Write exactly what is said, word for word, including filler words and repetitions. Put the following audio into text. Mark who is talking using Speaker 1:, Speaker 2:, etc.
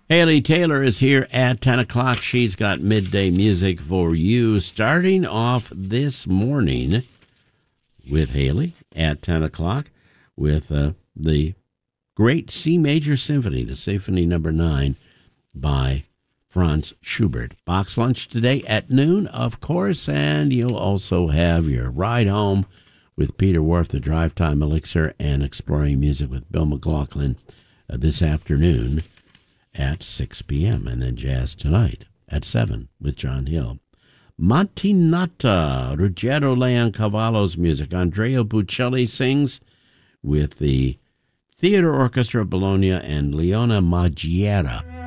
Speaker 1: Haley Taylor is here at ten o'clock. She's got midday music for you, starting off this morning with Haley at ten o'clock with uh, the great C Major Symphony, the Symphony Number nine by Franz Schubert. Box lunch today at noon, of course, and you'll also have your ride home with Peter Worth, the Drive Time Elixir, and Exploring Music with Bill McLaughlin uh, this afternoon at six p.m. and then Jazz Tonight at seven with John Hill. Mattinata, Ruggero Leoncavallo's music. Andrea Bocelli sings with the Theater Orchestra of Bologna and Leona Maggiera.